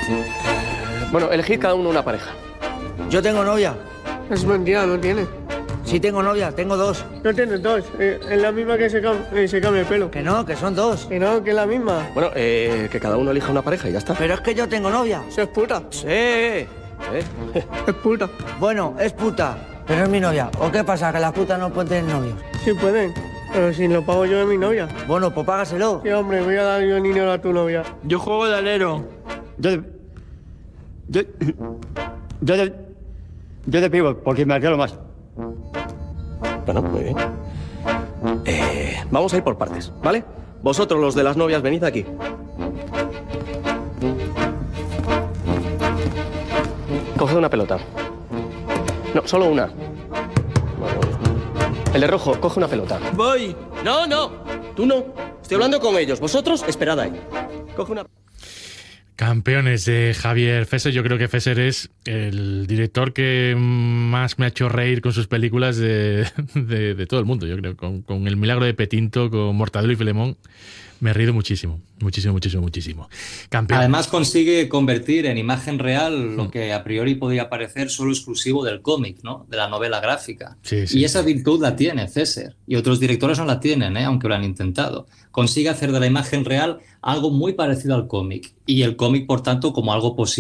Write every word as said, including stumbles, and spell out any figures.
Bueno, elegid cada uno una pareja. Yo tengo novia. Es mentira, no tiene. Sí tengo novia, tengo dos. No tienes dos. Eh, es la misma que se, cam eh, se cambia el pelo. Que no, que son dos. Que no, que es la misma. Bueno, eh, que cada uno elija una pareja y ya está. Pero es que yo tengo novia. Eso es puta. Sí. ¿Eh? Es puta. Bueno, es puta, pero es mi novia. ¿O qué pasa, que las putas no pueden tener novios? Sí pueden. Pero si lo pago yo de mi novia. Bueno, pues págaselo. Sí, hombre, voy a dar yo el dinero a tu novia. Yo juego de alero. Yo de... Yo... Yo de... Yo de pivo, porque me arreglo más. Bueno, muy bien. Eh, vamos a ir por partes, ¿vale? Vosotros, los de las novias, venid aquí. Coged una pelota. No, solo una. El de rojo, coge una pelota. Voy. No, no, tú no. Estoy hablando con ellos. Vosotros, esperad ahí. Coge una... Campeones de Javier Fesser. Yo creo que Fesser es el director que más me ha hecho reír con sus películas de, de, de todo el mundo. Yo creo, con, con El milagro de Petinto, con Mortadelo y Filemón, me he reído muchísimo, muchísimo, muchísimo, muchísimo. Campeón. Además consigue convertir en imagen real lo que a priori podría parecer solo exclusivo del cómic, ¿no? De la novela gráfica. Sí, sí, y esa sí. virtud la tiene Fesser. Y otros directores no la tienen, ¿eh? Aunque lo han intentado. Consigue hacer de la imagen real algo muy parecido al cómic. Y el cómic, por tanto, como algo posible.